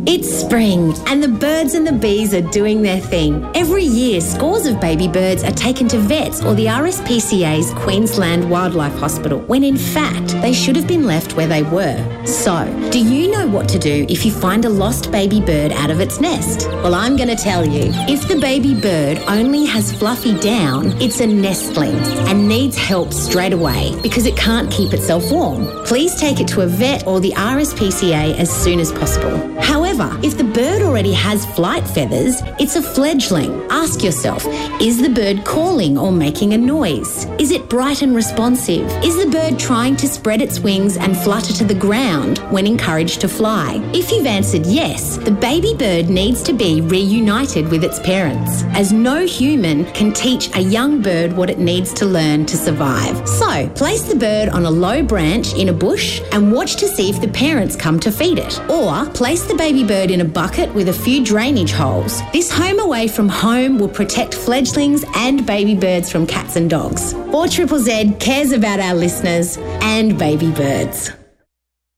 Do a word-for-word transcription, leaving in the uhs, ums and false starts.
It's spring and the birds and the bees are doing their thing. Every year, scores of baby birds are taken to vets or the R S P C A's Queensland Wildlife Hospital, when in fact they should have been left where they were. So, do you know what to do if you find a lost baby bird out of its nest? Well, I'm going to tell you. If the baby bird only has fluffy down, it's a nestling and needs help straight away because it can't keep itself warm. Please take it to a vet or the R S P C A as soon as possible. However, if the bird already has flight feathers, it's a fledgling. Ask yourself, is the bird calling or making a noise? Is it bright and responsive? Is the bird trying to spread its wings and flutter to the ground when encouraged to fly? If you've answered yes, the baby bird needs to be reunited with its parents, as no human can teach a young bird what it needs to learn to survive. So, place the bird on a low branch in a bush and watch to see if the parents come to feed it. Or place the baby bird in a bucket with a few drainage holes. This home away from home will protect fledglings and baby birds from cats and dogs. four Z Z Z cares about our listeners and baby birds.